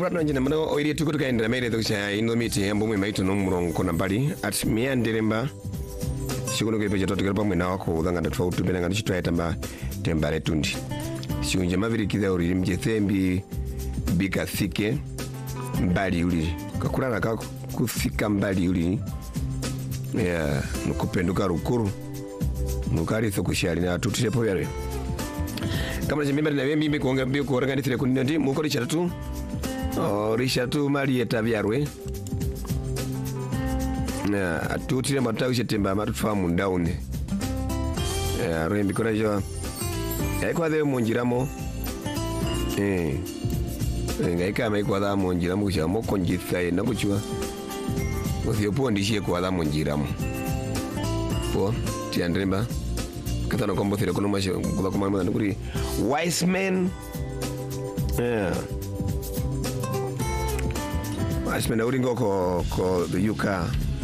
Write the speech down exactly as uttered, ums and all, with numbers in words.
Murano njina mano oiri tuko tukaendera mere tukusha indomiti ambo mwe maitu no murongo kona mbali at miandiremba sikuno kepeja totukira pamwe na wako udanga tofauti benanga ndichitwa tamba tembale tundi siunje maviri kidha uri mjethembi bika thike mbali uli kakulana kako kufika mbali uli ya nukupenduka rukuru nukari thukushari na tutushe po yare kama njimimba na mimi kuonga mbio kuoranga ndithire kunino ndi mukori chatatu o rishatu mali etavyarwe na atutire matawi chetemba matufamu ndaune ya rembi kona jo yaikwa dhe munjiramo eh ngaika maikwa dha munjiramo kucha moko njithae na kuchwa uthiopo ndishie kwa dha munjiramo po tiandremba katano kombo thire kono mashe kula koma mwana kuri wise men yeah wise men uringo ko ko the yuka